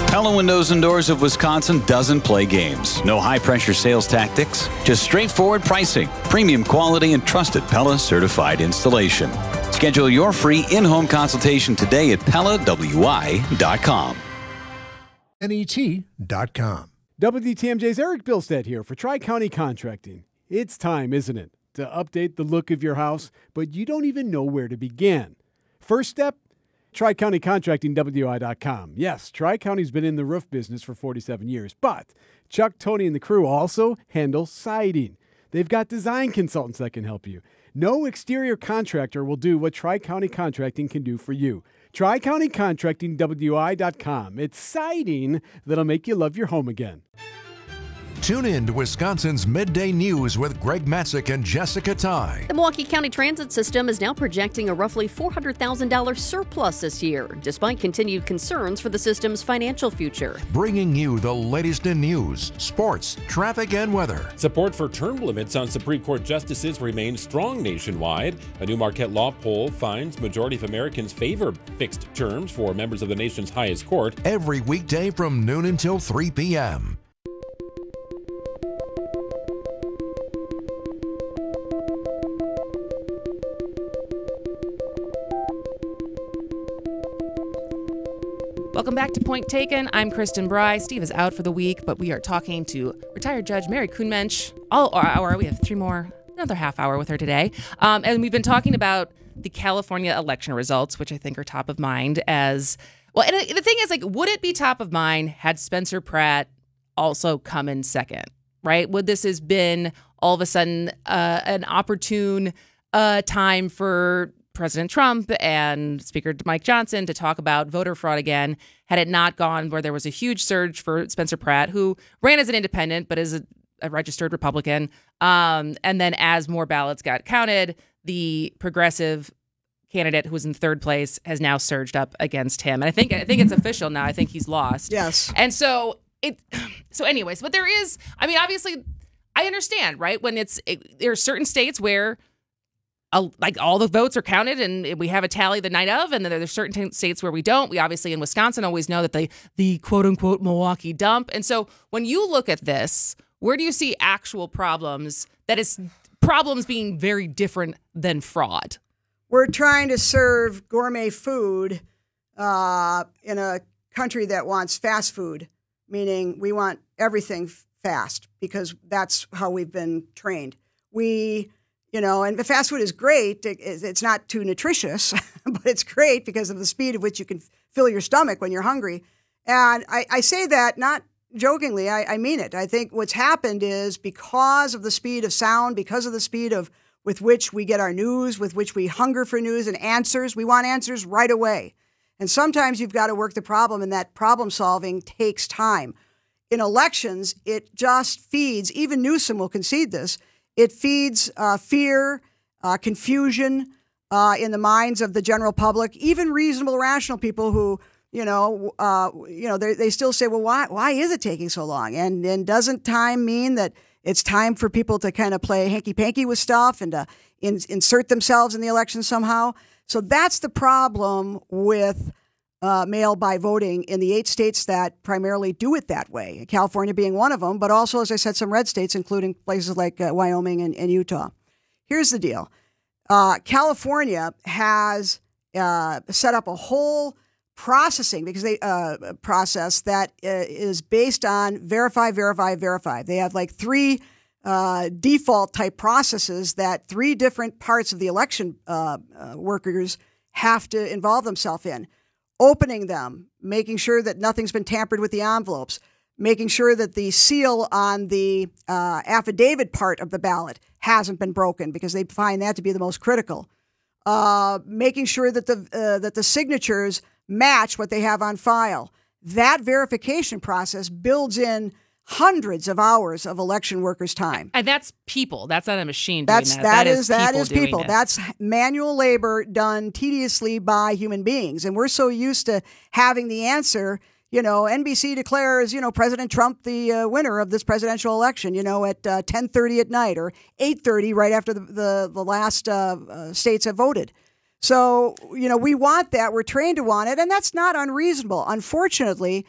Pella Windows and Doors of Wisconsin doesn't play games. No high-pressure sales tactics, just straightforward pricing, premium quality, and trusted Pella certified installation. Schedule your free in-home consultation today at PellaWI.com. NET.com. WTMJ's Eric Bilstead here for Tri-County Contracting. It's time, isn't it, to update the look of your house, but you don't even know where to begin. First step, Tri-County Contracting, WI.com. Yes, Tri-County's been in the roof business for 47 years, but Chuck, Tony, and the crew also handle siding. They've got design consultants that can help you. No exterior contractor will do what Tri-County Contracting can do for you. Tri-County Contracting, WI.com. It's siding that'll make you love your home again. Tune in to Wisconsin's Midday News with Greg Matzik and Jessica Ty. The Milwaukee County Transit System is now projecting a roughly $400,000 surplus this year, despite continued concerns for the system's financial future. Bringing you the latest in news, sports, traffic, and weather. Support for term limits on Supreme Court justices remains strong nationwide. A new Marquette Law poll finds majority of Americans favor fixed terms for members of the nation's highest court. Every weekday from noon until 3 p.m. Welcome back to Point Taken. I'm Kristen Bry. Steve is out for the week, but we are talking to retired Judge Mary Kuhnmensch all hour. We have another half hour with her today. And we've been talking about the California election results, which I think are top of mind as well. And the thing is, would it be top of mind had Spencer Pratt also come in second, right? Would this has been all of a sudden an opportune time for President Trump and Speaker Mike Johnson to talk about voter fraud again, had it not gone where there was a huge surge for Spencer Pratt, who ran as an independent but is a registered Republican. And then as more ballots got counted, the progressive candidate who was in third place has now surged up against him. And I think it's official now. I think he's lost. Yes. And so anyways, but there is, obviously I understand, right? When there are certain states where all the votes are counted and we have a tally the night of, and then there's certain states where we don't. We obviously in Wisconsin always know that the quote unquote Milwaukee dump. And so when you look at this, where do you see actual problems that is problems being very different than fraud? We're trying to serve gourmet food in a country that wants fast food, meaning we want everything fast because that's how we've been trained. And the fast food is great. It's not too nutritious, but it's great because of the speed at which you can fill your stomach when you're hungry. And I say that not jokingly. I mean it. I think what's happened is because of the speed of sound, because of the speed with which we get our news, with which we hunger for news and answers, we want answers right away. And sometimes you've got to work the problem, and that problem solving takes time. In elections, it just feeds, even Newsom will concede this, it feeds fear, confusion in the minds of the general public, even reasonable, rational people who, they still say, well, why is it taking so long? And doesn't time mean that it's time for people to kind of play hanky-panky with stuff and to insert themselves in the election somehow? So that's the problem with mail by voting in the 8 states that primarily do it that way, California being one of them, but also, as I said, some red states, including places like Wyoming and Utah. Here's the deal. California has set up a whole processing process that is based on verify, verify, verify. They have 3 default type processes that 3 different parts of the election workers have to involve themselves in. Opening them, making sure that nothing's been tampered with the envelopes, making sure that the seal on the affidavit part of the ballot hasn't been broken because they find that to be the most critical. Making sure that the signatures match what they have on file. That verification process builds in hundreds of hours of election workers' time. And that's people. That's not a machine doing that. That is people. That's manual labor done tediously by human beings. And we're so used to having the answer, NBC declares, President Trump the winner of this presidential election, at 10:30 at night or 8:30 right after the last states have voted. So, we want that. We're trained to want it. And that's not unreasonable. Unfortunately,